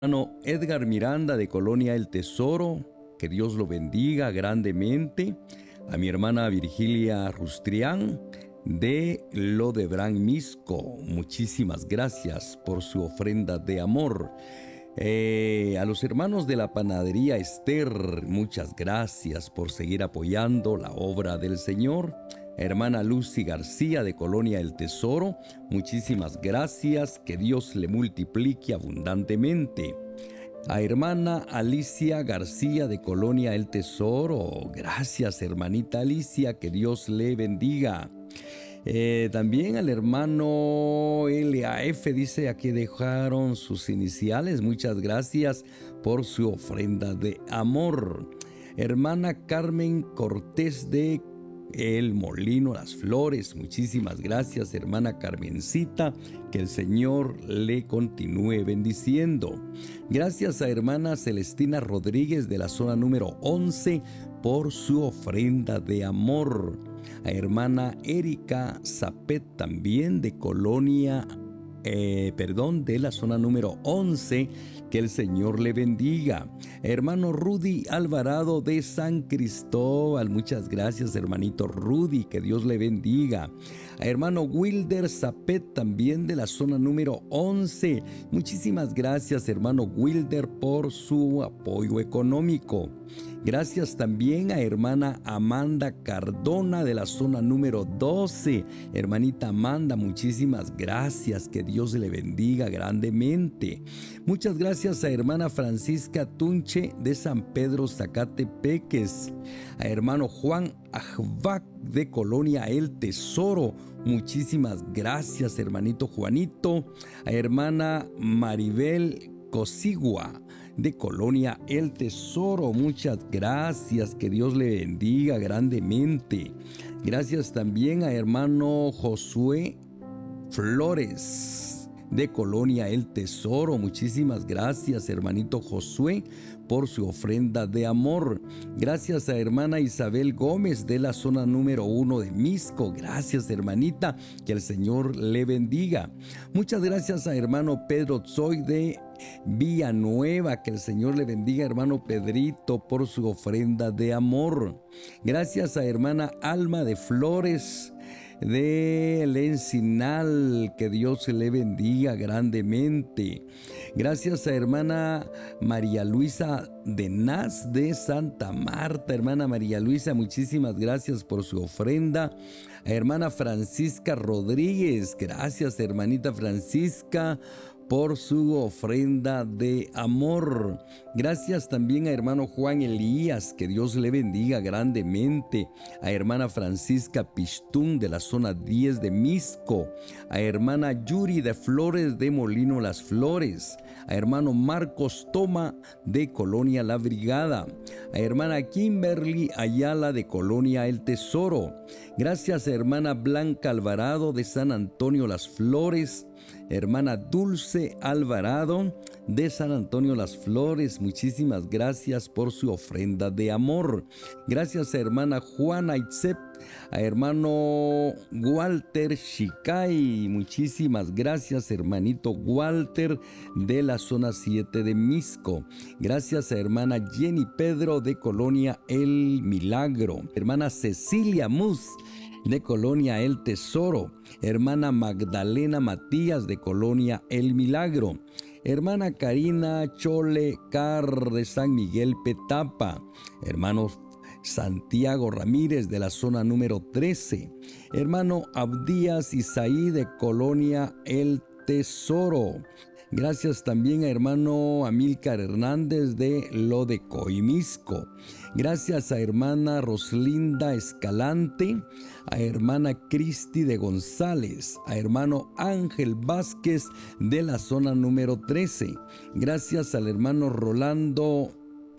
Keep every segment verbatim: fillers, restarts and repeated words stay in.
hermano Edgar Miranda de Colonia El Tesoro, que Dios lo bendiga grandemente. A mi hermana Virgilia Rustrián de Lodebrán, Misco, muchísimas gracias por su ofrenda de amor. Eh, a los hermanos de la panadería Esther, muchas gracias por seguir apoyando la obra del Señor. Hermana Lucy García de Colonia El Tesoro, muchísimas gracias, que Dios le multiplique abundantemente. A hermana Alicia García de Colonia El Tesoro, gracias hermanita Alicia, que Dios le bendiga. Eh, también al hermano L A F, dice, aquí dejaron sus iniciales, muchas gracias por su ofrenda de amor. Hermana Carmen Cortés de El Molino Las Flores, muchísimas gracias hermana Carmencita, que el Señor le continúe bendiciendo. Gracias a hermana Celestina Rodríguez de la zona número once por su ofrenda de amor. A hermana Erika Zapet también de Colonia, eh, perdón, de la zona número once, que el Señor le bendiga. Hermano Rudy Alvarado de San Cristóbal, muchas gracias hermanito Rudy, que Dios le bendiga. A hermano Wilder Zapet también de la zona número once, muchísimas gracias hermano Wilder por su apoyo económico. Gracias también a hermana Amanda Cardona de la zona número doce. Hermanita Amanda, muchísimas gracias, que Dios le bendiga grandemente. Muchas gracias a hermana Francisca Tunche de San Pedro Zacatepeques. A hermano Juan Ajvac de Colonia El Tesoro, muchísimas gracias hermanito Juanito. A hermana Maribel Cosigua de Colonia El Tesoro, muchas gracias, que Dios le bendiga grandemente. Gracias también a hermano Josué Flores de Colonia El Tesoro, muchísimas gracias hermanito Josué por su ofrenda de amor. Gracias a hermana Isabel Gómez de la zona número uno de Misco, gracias hermanita, que el Señor le bendiga. Muchas gracias a hermano Pedro Tzoy de Villanueva, que el Señor le bendiga hermano Pedrito por su ofrenda de amor. Gracias a hermana Alma de Flores del Encinal, que Dios se le bendiga grandemente. Gracias a hermana María Luisa de Naz de Santa Marta. Hermana María Luisa, muchísimas gracias por su ofrenda. A hermana Francisca Rodríguez, gracias hermanita Francisca por su ofrenda de amor. Gracias también a hermano Juan Elías, que Dios le bendiga grandemente. A hermana Francisca Pistún de la zona diez de Misco. A hermana Yuri de Flores de Molino Las Flores. A hermano Marcos Toma de Colonia La Brigada. A hermana Kimberly Ayala de Colonia El Tesoro. Gracias a hermana Blanca Alvarado de San Antonio Las Flores. Hermana Dulce Alvarado de San Antonio Las Flores, muchísimas gracias por su ofrenda de amor. Gracias a hermana Juana Itzep, a hermano Walter Shicay, muchísimas gracias hermanito Walter de la zona siete de Misco. Gracias a hermana Jenny Pedro de Colonia El Milagro. Hermana Cecilia Mus de Colonia El Tesoro. Hermana Magdalena Matías de Colonia El Milagro. Hermana Karina Chole Car de San Miguel Petapa. Hermanos Santiago Ramírez de la zona número trece. Hermano Abdías Isaí de Colonia El Tesoro. Gracias también a hermano Amílcar Hernández de Lodecoy, Misco. Gracias a hermana Roslinda Escalante, a hermana Cristi de González, a hermano Ángel Vázquez de la zona número trece. Gracias al hermano Rolando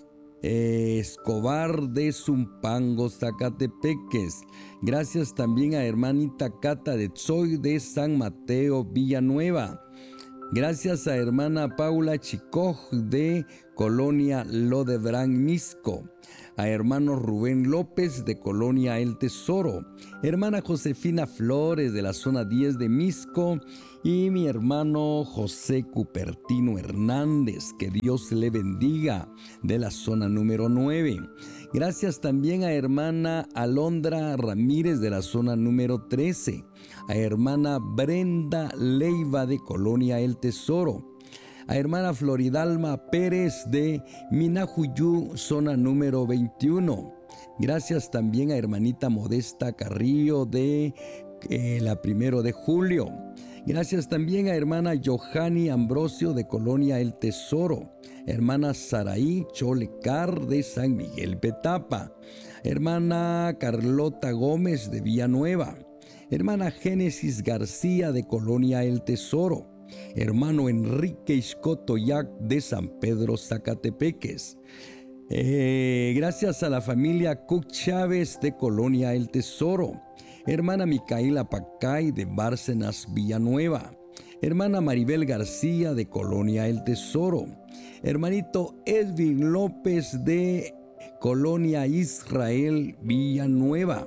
eh, Escobar de Zumpango, Zacatepeques. Gracias también a hermanita Cata de Tzoy de San Mateo, Villanueva. Gracias a hermana Paula Chicoj de Colonia Lodebrán, Misco. A hermano Rubén López de Colonia El Tesoro. Hermana Josefina Flores de la zona diez de Misco. Y mi hermano José Cupertino Hernández, que Dios le bendiga, de la zona número nueve. Gracias también a hermana Alondra Ramírez de la zona número trece. A hermana Brenda Leiva de Colonia El Tesoro. A hermana Floridalma Pérez de Minajuyú, zona número veintiuno. Gracias también a hermanita Modesta Carrillo de eh, la primero de julio. Gracias también a hermana Johanny Ambrosio de Colonia El Tesoro. Hermana Saraí Cholecar de San Miguel Petapa. Hermana Carlota Gómez de Villanueva. Hermana Génesis García de Colonia El Tesoro. Hermano Enrique Iscotoyac de San Pedro Zacatepeques. Eh, gracias a la familia Cook Chávez de Colonia El Tesoro. Hermana Micaela Pacay de Bárcenas Villanueva. Hermana Maribel García de Colonia El Tesoro. Hermanito Edwin López de Colonia Israel Villanueva.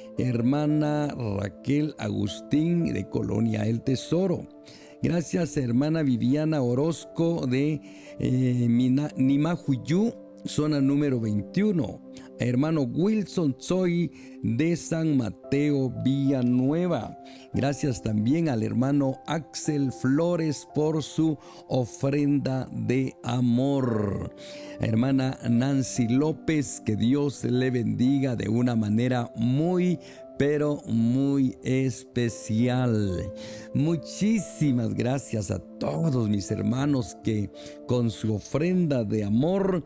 Hermana Raquel Agustín de Colonia El Tesoro. Gracias a hermana Viviana Orozco de eh, Nimajuyú, zona número veintiuno. A hermano Wilson Zoy de San Mateo Villanueva. Gracias también al hermano Axel Flores por su ofrenda de amor. A hermana Nancy López, que Dios le bendiga de una manera muy pero muy especial. Muchísimas gracias a todos mis hermanos que con su ofrenda de amor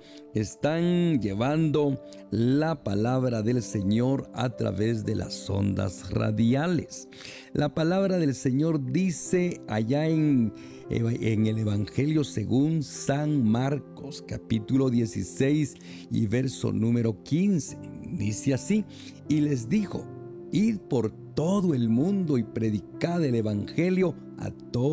están llevando la palabra del Señor a través de las ondas radiales. La palabra del Señor dice allá en, en el Evangelio según San Marcos, capítulo dieciséis y verso número quince. Dice así: y les dijo: id por todo el mundo y predicad el evangelio a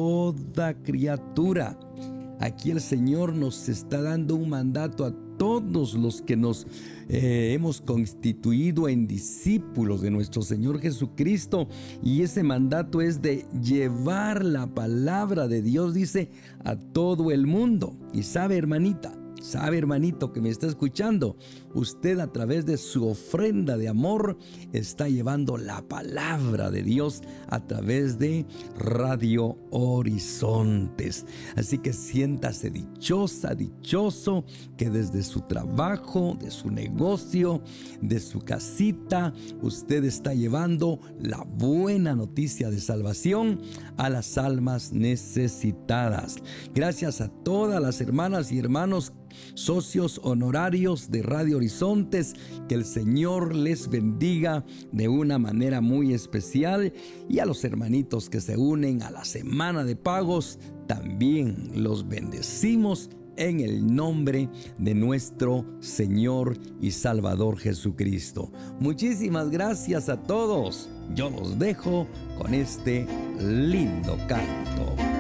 toda criatura. Aquí el Señor nos está dando un mandato a todos los que nos eh, hemos constituido en discípulos de nuestro Señor Jesucristo, y ese mandato es de llevar la palabra de Dios, dice, a todo el mundo. Y sabe, hermanita, sabe, hermanito que me está escuchando, usted a través de su ofrenda de amor está llevando la palabra de Dios a través de Radio Horizontes. Así que siéntase dichosa, dichoso, que desde su trabajo, de su negocio, de su casita, usted está llevando la buena noticia de salvación a las almas necesitadas. Gracias a todas las hermanas y hermanos socios honorarios de Radio Horizontes, que el Señor les bendiga de una manera muy especial, y a los hermanitos que se unen a la semana de pagos, también los bendecimos en el nombre de nuestro Señor y Salvador Jesucristo. Muchísimas gracias a todos. Yo los dejo con este lindo canto.